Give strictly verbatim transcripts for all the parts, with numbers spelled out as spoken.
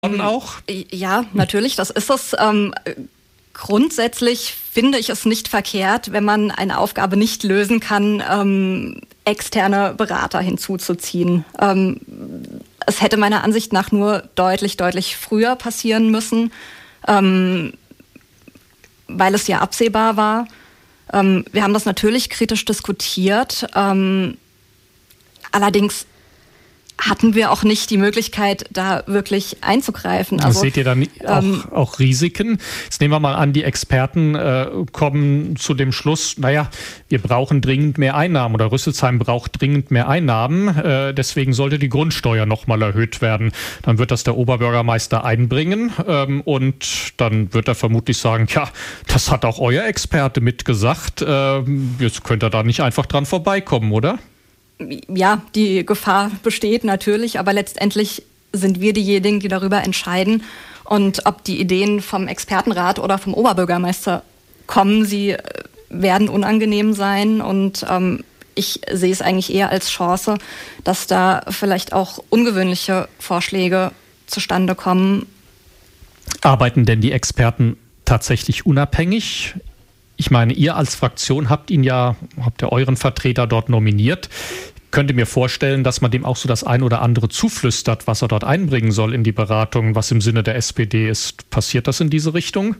auch? Ja, natürlich, das ist es. Ähm, grundsätzlich finde ich es nicht verkehrt, wenn man eine Aufgabe nicht lösen kann, ähm, externe Berater hinzuzuziehen. Ähm, es hätte meiner Ansicht nach nur deutlich, deutlich früher passieren müssen, ähm, weil es ja absehbar war. Ähm, wir haben das natürlich kritisch diskutiert. Ähm, allerdings hatten wir auch nicht die Möglichkeit, da wirklich einzugreifen. Also, seht ihr dann ähm, auch, auch Risiken? Jetzt nehmen wir mal an, die Experten äh, kommen zu dem Schluss, naja, wir brauchen dringend mehr Einnahmen oder Rüsselsheim braucht dringend mehr Einnahmen. Äh, deswegen sollte die Grundsteuer nochmal erhöht werden. Dann wird das der Oberbürgermeister einbringen ähm, und dann wird er vermutlich sagen, ja, das hat auch euer Experte mitgesagt. Äh, jetzt könnt ihr da nicht einfach dran vorbeikommen, oder? Ja, die Gefahr besteht natürlich, aber letztendlich sind wir diejenigen, die darüber entscheiden. Und ob die Ideen vom Expertenrat oder vom Oberbürgermeister kommen, sie werden unangenehm sein. Und ähm, ich sehe es eigentlich eher als Chance, dass da vielleicht auch ungewöhnliche Vorschläge zustande kommen. Arbeiten denn die Experten tatsächlich unabhängig? Ich meine, ihr als Fraktion habt ihn ja, habt ihr euren Vertreter dort nominiert. Könnt ihr mir vorstellen, dass man dem auch so das ein oder andere zuflüstert, was er dort einbringen soll in die Beratung, was im Sinne der S P D ist? Passiert das in diese Richtung?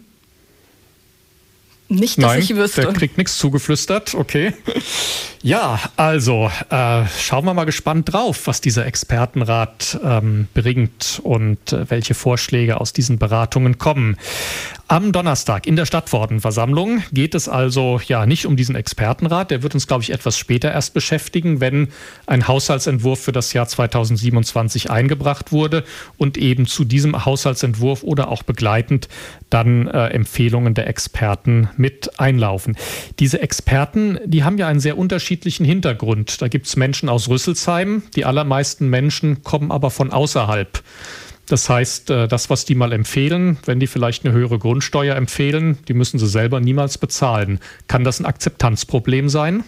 Nicht, dass Nein, ich wüsste. Der kriegt nichts zugeflüstert, okay. Ja, also äh, schauen wir mal gespannt drauf, was dieser Expertenrat ähm, bringt und äh, welche Vorschläge aus diesen Beratungen kommen. Am Donnerstag in der Stadtverordnetenversammlung geht es also ja nicht um diesen Expertenrat. Der wird uns, glaube ich, etwas später erst beschäftigen, wenn ein Haushaltsentwurf für das Jahr zweitausendsiebenundzwanzig eingebracht wurde und eben zu diesem Haushaltsentwurf oder auch begleitend dann äh, Empfehlungen der Experten mit einlaufen. Diese Experten, die haben ja einen sehr unterschiedlichen Hintergrund. Da gibt es Menschen aus Rüsselsheim, die allermeisten Menschen kommen aber von außerhalb. Das heißt, das, was die mal empfehlen, wenn die vielleicht eine höhere Grundsteuer empfehlen, die müssen sie selber niemals bezahlen. Kann das ein Akzeptanzproblem sein?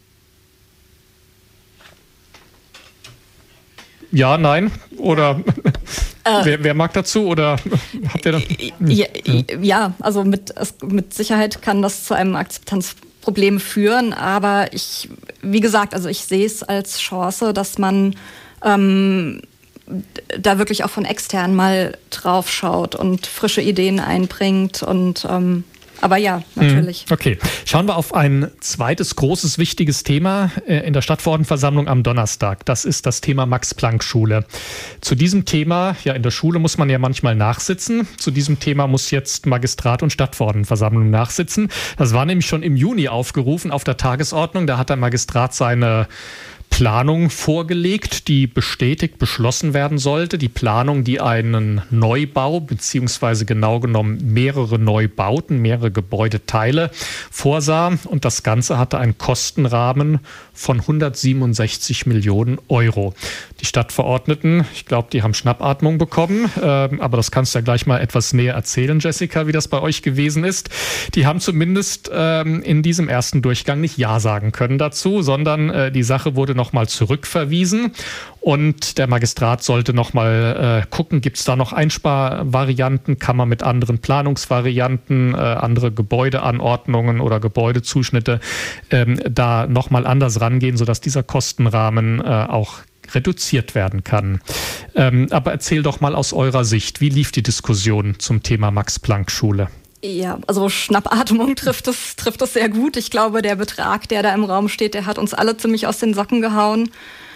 Ja, nein? Oder äh, wer, wer mag dazu? Oder habt ihr da? Ja, ja, also mit, mit Sicherheit kann das zu einem Akzeptanzproblem führen. Aber ich, wie gesagt, also ich sehe es als Chance, dass man ähm, da wirklich auch von extern mal drauf schaut und frische Ideen einbringt. Und ähm, aber ja, natürlich. Okay, schauen wir auf ein zweites großes, wichtiges Thema in der Stadtverordnetenversammlung am Donnerstag. Das ist das Thema Max-Planck-Schule. Zu diesem Thema, ja in der Schule muss man ja manchmal nachsitzen. Zu diesem Thema muss jetzt Magistrat und Stadtverordnetenversammlung nachsitzen. Das war nämlich schon im Juni aufgerufen auf der Tagesordnung. Da hat der Magistrat seine Planung vorgelegt, die bestätigt, beschlossen werden sollte. Die Planung, die einen Neubau, beziehungsweise genau genommen mehrere Neubauten, mehrere Gebäudeteile vorsah. Und das Ganze hatte einen Kostenrahmen von hundertsiebenundsechzig Millionen Euro. Die Stadtverordneten, ich glaube, die haben Schnappatmung bekommen. Ähm, aber das kannst du ja gleich mal etwas näher erzählen, Jessica, wie das bei euch gewesen ist. Die haben zumindest ähm, in diesem ersten Durchgang nicht Ja sagen können dazu, sondern äh, die Sache wurde noch mal zurückverwiesen und der Magistrat sollte noch mal äh, gucken, gibt es da noch Einsparvarianten, kann man mit anderen Planungsvarianten, äh, andere Gebäudeanordnungen oder Gebäudezuschnitte ähm, da noch mal anders rangehen, sodass dieser Kostenrahmen äh, auch reduziert werden kann. Ähm, aber erzähl doch mal aus eurer Sicht, wie lief die Diskussion zum Thema Max-Planck-Schule? Ja, also Schnappatmung trifft es, trifft es sehr gut. Ich glaube, der Betrag, der da im Raum steht, der hat uns alle ziemlich aus den Socken gehauen.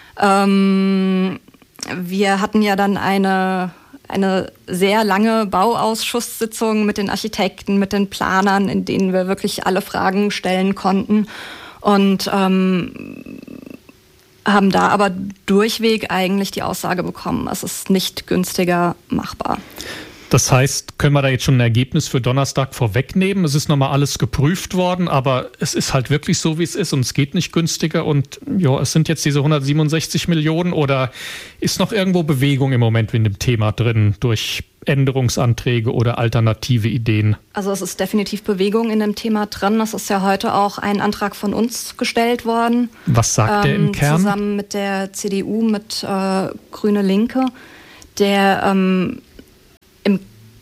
Ähm, wir hatten ja dann eine, eine sehr lange Bauausschusssitzung mit den Architekten, mit den Planern, in denen wir wirklich alle Fragen stellen konnten und ähm, haben da aber durchweg eigentlich die Aussage bekommen, es ist nicht günstiger machbar. Das heißt, können wir da jetzt schon ein Ergebnis für Donnerstag vorwegnehmen? Es ist nochmal alles geprüft worden, aber es ist halt wirklich so, wie es ist und es geht nicht günstiger und ja, es sind jetzt diese hundertsiebenundsechzig Millionen oder ist noch irgendwo Bewegung im Moment in dem Thema drin durch Änderungsanträge oder alternative Ideen? Also es ist definitiv Bewegung in dem Thema drin. Es ist ja heute auch ein Antrag von uns gestellt worden. Was sagt ähm, der im Kern? Zusammen mit der C D U, mit äh, Grüne Linke, der ähm,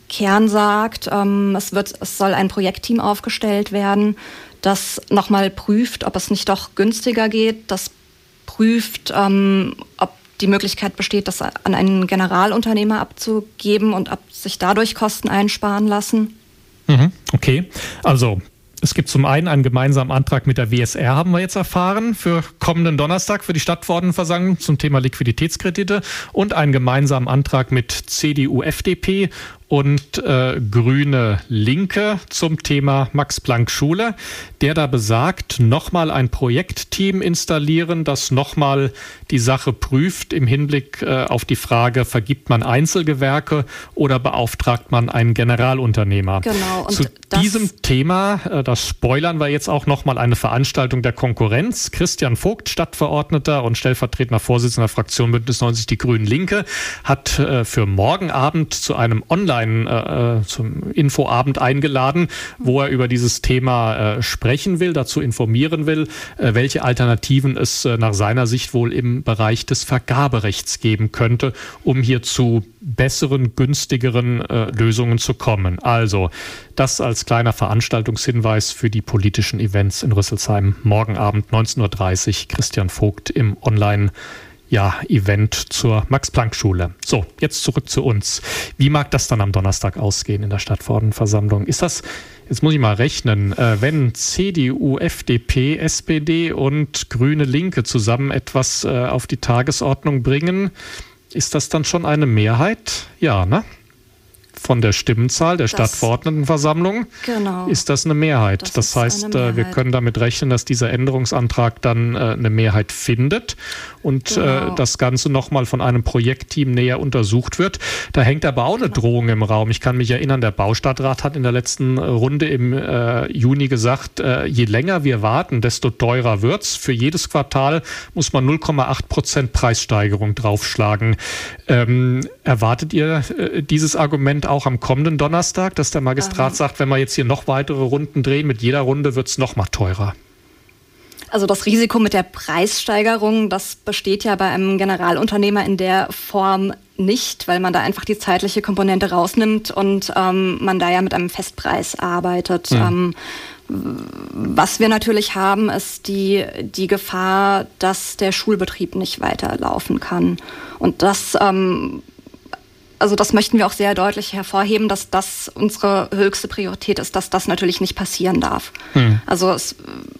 Kern sagt, ähm, es wird, es soll ein Projektteam aufgestellt werden, das nochmal prüft, ob es nicht doch günstiger geht, das prüft, ähm, ob die Möglichkeit besteht, das an einen Generalunternehmer abzugeben und ob sich dadurch Kosten einsparen lassen. Mhm, okay, also es gibt zum einen einen gemeinsamen Antrag mit der W S R, haben wir jetzt erfahren, für kommenden Donnerstag für die Stadtverordnetenversammlung zum Thema Liquiditätskredite und einen gemeinsamen Antrag mit C D U, F D P und äh, Grüne Linke zum Thema Max-Planck-Schule, der da besagt, nochmal ein Projektteam installieren, das nochmal die Sache prüft im Hinblick äh, auf die Frage, vergibt man Einzelgewerke oder beauftragt man einen Generalunternehmer. Genau. Und Zu diesem Thema, äh, das spoilern wir jetzt auch nochmal eine Veranstaltung der Konkurrenz. Christian Vogt, Stadtverordneter und stellvertretender Vorsitzender der Fraktion Bündnis neunzig Die Grünen Linke, hat äh, für morgen Abend zu einem Online Äh, zum Infoabend eingeladen, wo er über dieses Thema äh, sprechen will, dazu informieren will, äh, welche Alternativen es äh, nach seiner Sicht wohl im Bereich des Vergaberechts geben könnte, um hier zu besseren, günstigeren äh, Lösungen zu kommen. Also das als kleiner Veranstaltungshinweis für die politischen Events in Rüsselsheim. Morgen Abend neunzehn Uhr dreißig, Christian Vogt im Online- Ja, Event zur Max-Planck-Schule. So, jetzt zurück zu uns. Wie mag das dann am Donnerstag ausgehen in der Stadtverordnetenversammlung? Ist das, jetzt muss ich mal rechnen, äh, wenn C D U, F D P, S P D und Grüne Linke zusammen etwas äh, auf die Tagesordnung bringen, ist das dann schon eine Mehrheit? Ja, ne? Von der Stimmenzahl der das, Stadtverordnetenversammlung genau. ist das eine Mehrheit. Das, das heißt, Mehrheit. wir können damit rechnen, dass dieser Änderungsantrag dann äh, eine Mehrheit findet und genau. äh, das Ganze nochmal von einem Projektteam näher untersucht wird. Da hängt aber auch eine genau. Drohung im Raum. Ich kann mich erinnern, der Baustadtrat hat in der letzten Runde im äh, Juni gesagt, äh, je länger wir warten, desto teurer wird's. Für jedes Quartal muss man null Komma acht Prozent Preissteigerung draufschlagen. Ähm, erwartet ihr äh, dieses Argument auch am kommenden Donnerstag, dass der Magistrat ähm. sagt, wenn wir jetzt hier noch weitere Runden drehen, mit jeder Runde wird es noch mal teurer? Also das Risiko mit der Preissteigerung, das besteht ja bei einem Generalunternehmer in der Form nicht, weil man da einfach die zeitliche Komponente rausnimmt und ähm, man da ja mit einem Festpreis arbeitet. Hm. Ähm, was wir natürlich haben, ist die, die Gefahr, dass der Schulbetrieb nicht weiterlaufen kann. Und das ähm, Also das möchten wir auch sehr deutlich hervorheben, dass das unsere höchste Priorität ist, dass das natürlich nicht passieren darf. Hm. Also es,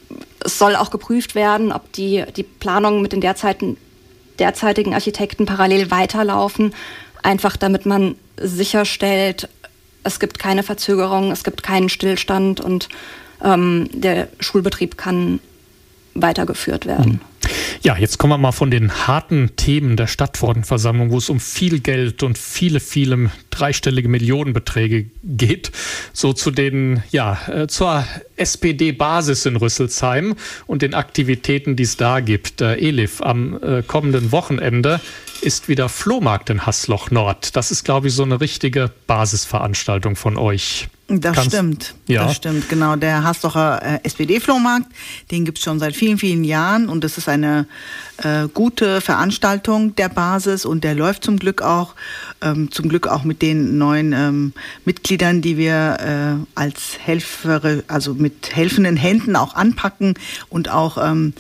es soll auch geprüft werden, ob die, die Planungen mit den derzeitigen, derzeitigen Architekten parallel weiterlaufen, einfach damit man sicherstellt, es gibt keine Verzögerung, es gibt keinen Stillstand und ähm, der Schulbetrieb kann weitergeführt werden. Hm. Ja, jetzt kommen wir mal von den harten Themen der Stadtverordnetenversammlung, wo es um viel Geld und viele, viele dreistellige Millionenbeträge geht, so zu den, ja, äh, zur S P D-Basis in Rüsselsheim und den Aktivitäten, die es da gibt. Äh, Elif, am äh, kommenden Wochenende ist wieder Flohmarkt in Haßloch Nord. Das ist, glaube ich, so eine richtige Basisveranstaltung von euch. Das Kannst, stimmt, ja. das stimmt, genau. Der Haßlocher äh, S P D-Flohmarkt, den gibt es schon seit vielen, vielen Jahren und das ist eine äh, gute Veranstaltung der Basis und der läuft zum Glück auch, ähm, zum Glück auch mit den neuen ähm, Mitgliedern, die wir äh, als Helfer, also mit helfenden Händen auch anpacken und auch ähm,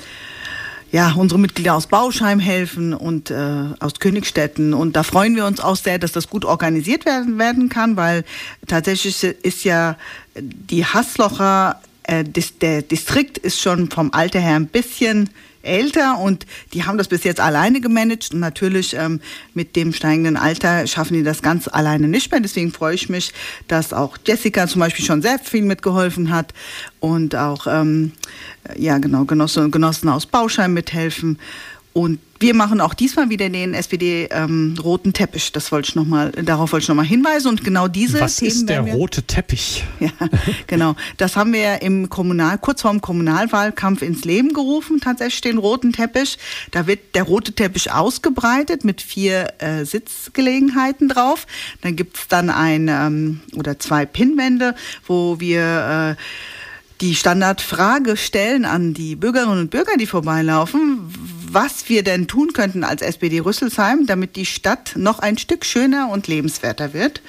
ja, unsere Mitglieder aus Bauschheim helfen und äh, aus Königstetten. Und da freuen wir uns auch sehr, dass das gut organisiert werden, werden kann, weil tatsächlich ist ja die Haßlocher, äh, dis, der Distrikt ist schon vom Alter her ein bisschen älter und die haben das bis jetzt alleine gemanagt und natürlich ähm, mit dem steigenden Alter schaffen die das ganz alleine nicht mehr. Deswegen freue ich mich, dass auch Jessica zum Beispiel schon sehr viel mitgeholfen hat und auch ähm, ja genau Genossen und Genossen aus Bauschheim mithelfen. Und wir machen auch diesmal wieder den S P D ähm, roten Teppich. Das wollte ich noch mal, darauf wollte ich noch mal hinweisen. Und genau diese Was Themen. Was ist der wir, rote Teppich? Ja, genau. Das haben wir im Kommunal, kurz vorm Kommunalwahlkampf ins Leben gerufen, tatsächlich den roten Teppich. Da wird der rote Teppich ausgebreitet mit vier äh, Sitzgelegenheiten drauf. Dann gibt's dann ein ähm, oder zwei Pinnwände, wo wir äh, die Standardfrage stellen an die Bürgerinnen und Bürger, die vorbeilaufen, was wir denn tun könnten als S P D Rüsselsheim, damit die Stadt noch ein Stück schöner und lebenswerter wird.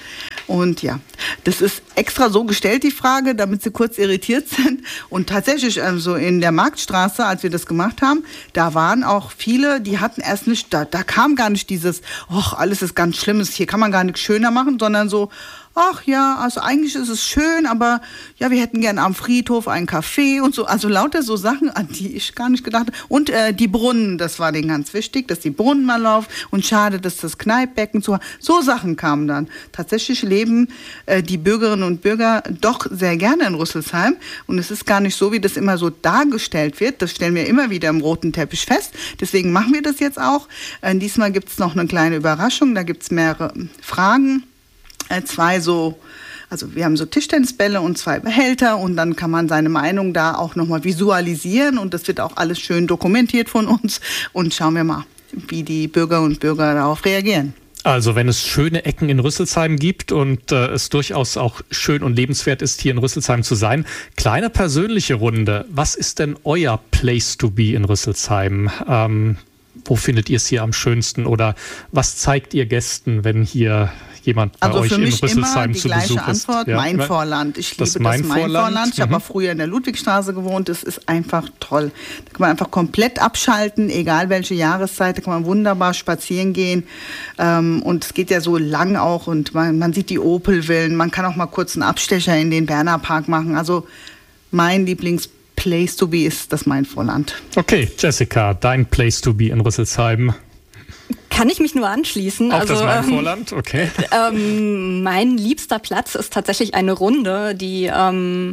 Und ja, das ist extra so gestellt, die Frage, damit Sie kurz irritiert sind. Und tatsächlich, also in der Marktstraße, als wir das gemacht haben, da waren auch viele, die hatten erst nicht, da, da kam gar nicht dieses, ach, alles ist ganz Schlimmes, hier kann man gar nichts schöner machen, sondern so, ach ja, also eigentlich ist es schön, aber ja, wir hätten gerne am Friedhof einen Café und so. Also lauter so Sachen, an die ich gar nicht gedacht habe. Und äh, die Brunnen, das war denen ganz wichtig, dass die Brunnen mal laufen. Und schade, dass das Kneippbecken so, so Sachen kamen dann. Tatsächlich leben äh, die Bürgerinnen und Bürger doch sehr gerne in Rüsselsheim. Und es ist gar nicht so, wie das immer so dargestellt wird. Das stellen wir immer wieder im roten Teppich fest. Deswegen machen wir das jetzt auch. Äh, diesmal gibt es noch eine kleine Überraschung. Da gibt es mehrere Fragen. Zwei so, also wir haben so Tischtennisbälle und zwei Behälter und dann kann man seine Meinung da auch nochmal visualisieren und das wird auch alles schön dokumentiert von uns und schauen wir mal, wie die Bürger und Bürger darauf reagieren. Also wenn es schöne Ecken in Rüsselsheim gibt und äh, es durchaus auch schön und lebenswert ist, hier in Rüsselsheim zu sein, kleine persönliche Runde, was ist denn euer Place to be in Rüsselsheim? Ähm, wo findet ihr es hier am schönsten oder was zeigt ihr Gästen, wenn hier jemand bei also euch für in mich Rüsselsheim immer die zu gleiche Besuch Antwort, ist? Ja. Mainvorland. Ich liebe das das Mainvorland. Mainvorland. Ich Mhm. habe auch früher in der Ludwigstraße gewohnt. Das ist einfach toll. Da kann man einfach komplett abschalten, egal welche Jahreszeit. Da kann man wunderbar spazieren gehen. Und es geht ja so lang auch und man, man sieht die Opelvillen. Man kann auch mal kurz einen Abstecher in den Bernerpark machen. Also mein Lieblings Place to be ist das Mainvorland. Okay, Jessica, dein Place to be in Rüsselsheim. Kann ich mich nur anschließen. Auf also, das Mainvorland, okay. Ähm, mein liebster Platz ist tatsächlich eine Runde, die ähm,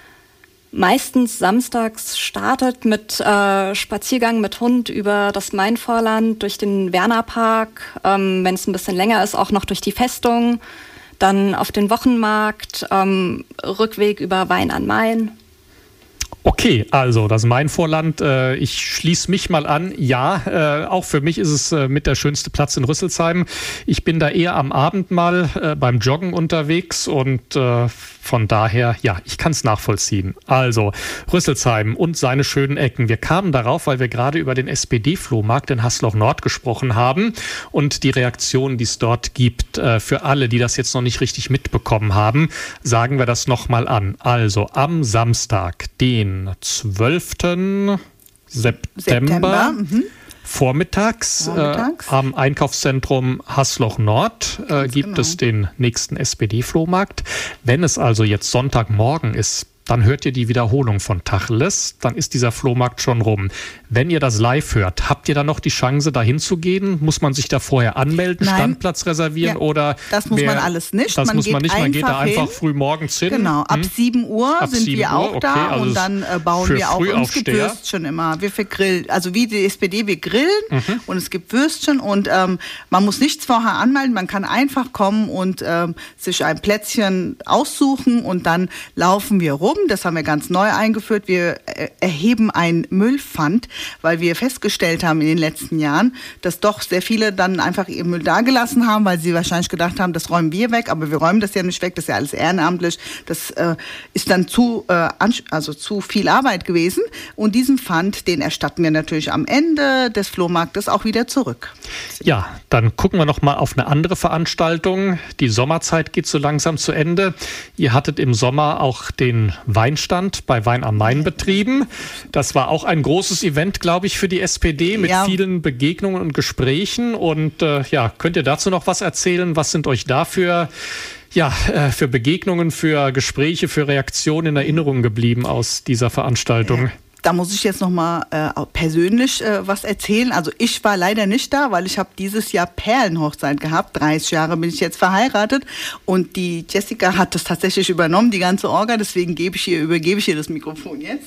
meistens samstags startet mit äh, Spaziergang mit Hund über das Mainvorland, durch den Wernerpark, ähm, wenn es ein bisschen länger ist, auch noch durch die Festung, dann auf den Wochenmarkt, ähm, Rückweg über Wein an Main. Okay, also das Mainvorland, äh, ich schließe mich mal an. Ja, äh, auch für mich ist es äh, mit der schönste Platz in Rüsselsheim. Ich bin da eher am Abend mal äh, beim Joggen unterwegs und äh, von daher, ja, ich kann es nachvollziehen. Also Rüsselsheim und seine schönen Ecken. Wir kamen darauf, weil wir gerade über den S P D-Flohmarkt in Hasloch Nord gesprochen haben und die Reaktionen, die es dort gibt. Äh, für alle, die das jetzt noch nicht richtig mitbekommen haben, sagen wir das nochmal an. Also am Samstag, den zwölften September, September mhm. vormittags, vormittags. Äh, am Einkaufszentrum Hasloch Nord äh, gibt genau. es den nächsten S P D-Flohmarkt. Wenn es also jetzt Sonntagmorgen ist, dann hört ihr die Wiederholung von Tacheles, dann ist dieser Flohmarkt schon rum. Wenn ihr das live hört, habt ihr dann noch die Chance, da hinzugehen? Muss man sich da vorher anmelden, Nein. Standplatz reservieren Ja, oder? das muss wer, man alles nicht. Das man muss man nicht, man geht da hin. einfach früh morgens hin. Genau, ab hm? sieben Uhr ab sind sieben wir auch Uhr, da okay, also und dann äh, bauen wir auch, und es gibt Würstchen immer. Wir vergrillen, also wie die S P D, wir grillen mhm. und es gibt Würstchen und ähm, man muss nichts vorher anmelden, man kann einfach kommen und ähm, sich ein Plätzchen aussuchen und dann laufen wir rum, das haben wir ganz neu eingeführt. Wir erheben ein Müllpfand, weil wir festgestellt haben in den letzten Jahren, dass doch sehr viele dann einfach ihren Müll dagelassen haben, weil sie wahrscheinlich gedacht haben, das räumen wir weg, aber wir räumen das ja nicht weg, das ist ja alles ehrenamtlich. Das äh, ist dann zu, äh, also zu viel Arbeit gewesen und diesen Pfand, den erstatten wir natürlich am Ende des Flohmarktes auch wieder zurück. Ja, dann gucken wir noch mal auf eine andere Veranstaltung. Die Sommerzeit geht so langsam zu Ende. Ihr hattet im Sommer auch den Weinstand bei Wein am Main betrieben. Das war auch ein großes Event, glaube ich, für die S P D mit ja. vielen Begegnungen und Gesprächen. Und äh, ja, könnt ihr dazu noch was erzählen? Was sind euch da für, ja, äh, für Begegnungen, für Gespräche, für Reaktionen in Erinnerung geblieben aus dieser Veranstaltung? Ja. Da muss ich jetzt noch mal äh, persönlich äh, was erzählen. Also ich war leider nicht da, weil ich habe dieses Jahr Perlenhochzeit gehabt. dreißig Jahre bin ich jetzt verheiratet und die Jessica hat das tatsächlich übernommen, die ganze Orga. Deswegen gebe ich ihr, übergebe ich ihr das Mikrofon jetzt.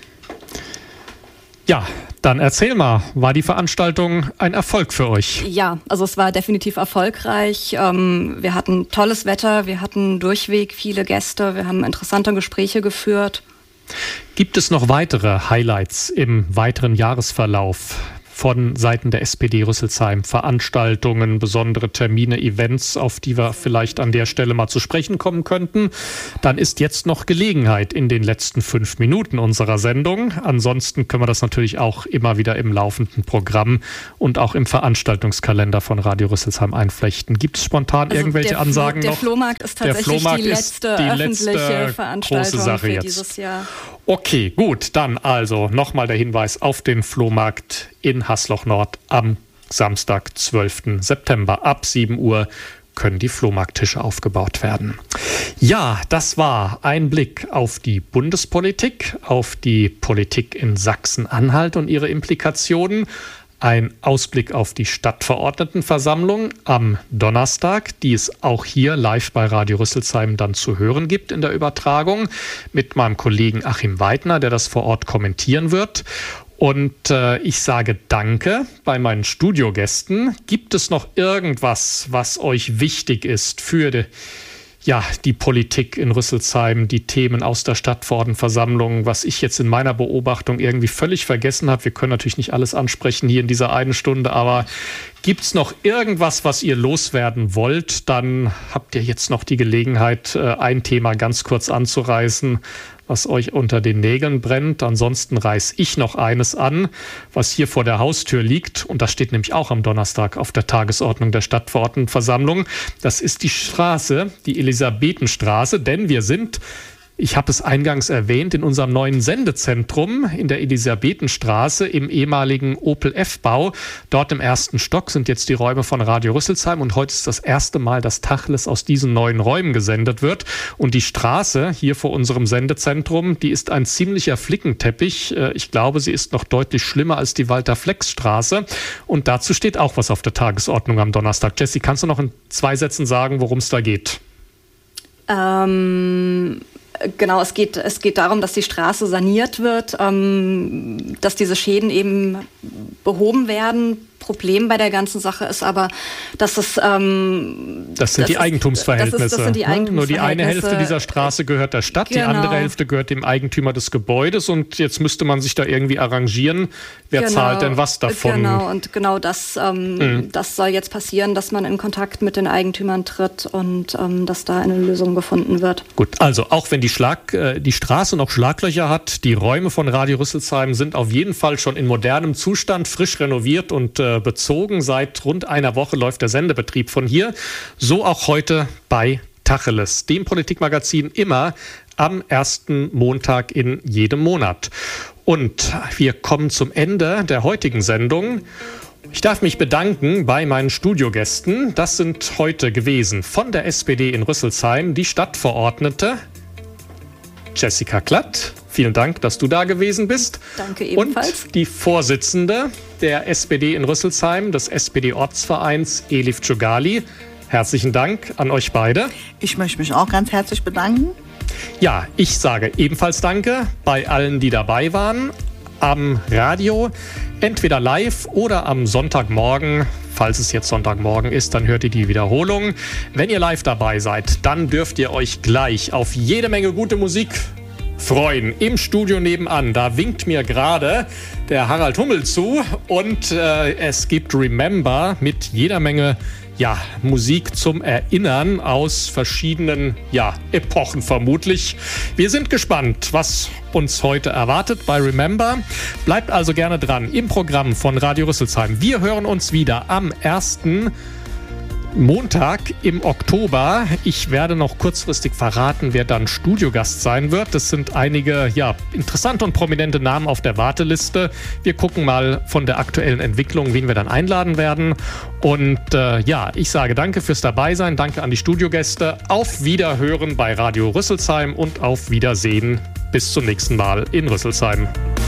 Ja, dann erzähl mal, war die Veranstaltung ein Erfolg für euch? Ja, also es war definitiv erfolgreich. Wir hatten tolles Wetter, wir hatten durchweg viele Gäste, wir haben interessante Gespräche geführt. Gibt es noch weitere Highlights im weiteren Jahresverlauf von Seiten der S P D Rüsselsheim? Veranstaltungen, besondere Termine, Events, auf die wir vielleicht an der Stelle mal zu sprechen kommen könnten? Dann ist jetzt noch Gelegenheit in den letzten fünf Minuten unserer Sendung. Ansonsten können wir das natürlich auch immer wieder im laufenden Programm und auch im Veranstaltungskalender von Radio Rüsselsheim einflechten. Gibt es spontan also irgendwelche der Ansagen der noch? Flohmarkt ist tatsächlich der Flohmarkt die letzte die öffentliche letzte Veranstaltung große Sache für jetzt. dieses Jahr. Okay, gut, dann also nochmal der Hinweis auf den Flohmarkt in Hasloch Nord am Samstag, zwölften September. Ab sieben Uhr können die Flohmarkttische aufgebaut werden. Ja, das war ein Blick auf die Bundespolitik, auf die Politik in Sachsen-Anhalt und ihre Implikationen. Ein Ausblick auf die Stadtverordnetenversammlung am Donnerstag, die es auch hier live bei Radio Rüsselsheim dann zu hören gibt in der Übertragung, mit meinem Kollegen Achim Weidner, der das vor Ort kommentieren wird. Und äh, ich sage Danke bei meinen Studiogästen. Gibt es noch irgendwas, was euch wichtig ist für die Ja, die Politik in Rüsselsheim, die Themen aus der Stadtverordnetenversammlung, was ich jetzt in meiner Beobachtung irgendwie völlig vergessen habe? Wir können natürlich nicht alles ansprechen hier in dieser einen Stunde, aber gibt es noch irgendwas, was ihr loswerden wollt? Dann habt ihr jetzt noch die Gelegenheit, ein Thema ganz kurz anzureißen, was euch unter den Nägeln brennt. Ansonsten reiß ich noch eines an, was hier vor der Haustür liegt. Und das steht nämlich auch am Donnerstag auf der Tagesordnung der Stadtverordnetenversammlung. Das ist die Straße, die Elisabethenstraße, denn wir sind, ich habe es eingangs erwähnt, in unserem neuen Sendezentrum in der Elisabethenstraße im ehemaligen Opel F-Bau. Dort im ersten Stock sind jetzt die Räume von Radio Rüsselsheim und heute ist das erste Mal, dass Tacheles aus diesen neuen Räumen gesendet wird. Und die Straße hier vor unserem Sendezentrum, die ist ein ziemlicher Flickenteppich. Ich glaube, sie ist noch deutlich schlimmer als die Walter-Flex-Straße. Und dazu steht auch was auf der Tagesordnung am Donnerstag. Jessie, kannst du noch in zwei Sätzen sagen, worum es da geht? Ähm... Genau, es geht, es geht darum, dass die Straße saniert wird, ähm, dass diese Schäden eben behoben werden. Problem bei der ganzen Sache ist aber, dass es... Ähm, das sind das die ist, Eigentumsverhältnisse. Das, ist, das sind die Eigentumsverhältnisse. Nur die eine Hälfte dieser Straße gehört der Stadt, genau. Die andere Hälfte gehört dem Eigentümer des Gebäudes und jetzt müsste man sich da irgendwie arrangieren. Wer genau, zahlt denn was davon? Genau, und genau das, ähm, mhm. das soll jetzt passieren, dass man in Kontakt mit den Eigentümern tritt und ähm, dass da eine Lösung gefunden wird. Gut, also auch wenn die, Schlag, äh, die Straße noch Schlaglöcher hat, die Räume von Radio Rüsselsheim sind auf jeden Fall schon in modernem Zustand, frisch renoviert und äh, bezogen. Seit rund einer Woche läuft der Sendebetrieb von hier. So auch heute bei Tacheles, dem Politikmagazin, immer am ersten Montag in jedem Monat. Und wir kommen zum Ende der heutigen Sendung. Ich darf mich bedanken bei meinen Studiogästen. Das sind heute gewesen von der S P D in Rüsselsheim die Stadtverordnete Jessica Klatt. Vielen Dank, dass du da gewesen bist. Danke ebenfalls. Und die Vorsitzende der S P D in Rüsselsheim, des S P D-Ortsvereins, Elif Ciogali. Herzlichen Dank an euch beide. Ich möchte mich auch ganz herzlich bedanken. Ja, ich sage ebenfalls Danke bei allen, die dabei waren. Am Radio, entweder live oder am Sonntagmorgen. Falls es jetzt Sonntagmorgen ist, dann hört ihr die Wiederholung. Wenn ihr live dabei seid, dann dürft ihr euch gleich auf jede Menge gute Musik freuen. Im Studio nebenan, da winkt mir gerade der Harald Hummel zu und äh, es gibt Remember mit jeder Menge ja, Musik zum Erinnern aus verschiedenen ja, Epochen vermutlich. Wir sind gespannt, was uns heute erwartet bei Remember. Bleibt also gerne dran im Programm von Radio Rüsselsheim. Wir hören uns wieder am ersten Montag im Oktober. Ich werde noch kurzfristig verraten, wer dann Studiogast sein wird. Das sind einige ja, interessante und prominente Namen auf der Warteliste. Wir gucken mal von der aktuellen Entwicklung, wen wir dann einladen werden. Und äh, ja, ich sage danke fürs Dabeisein. Danke an die Studiogäste. Auf Wiederhören bei Radio Rüsselsheim und auf Wiedersehen. Bis zum nächsten Mal in Rüsselsheim.